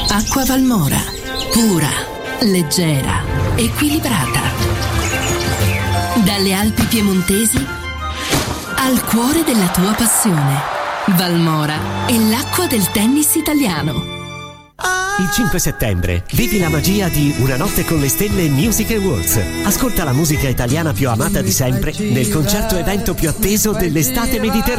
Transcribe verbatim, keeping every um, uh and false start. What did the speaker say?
Acqua Valmora, pura, leggera, equilibrata. Dalle Alpi piemontesi al cuore della tua passione. Valmora è l'acqua del tennis italiano. Il cinque settembre vivi la magia di Una notte con le stelle Music Awards. Ascolta la musica italiana più amata di sempre nel concerto evento più atteso dell'estate mediterranea.